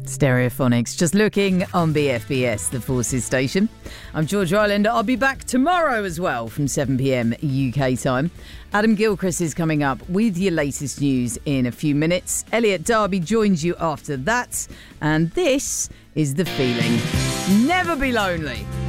Stereophonics, just looking on BFBS, the Forces station. I'm George Rylander. I'll be back tomorrow as well from 7 p.m. UK time. Adam Gilchrist is coming up with your latest news in a few minutes. Elliot Darby joins you after that. And this is The Feeling. Never be lonely.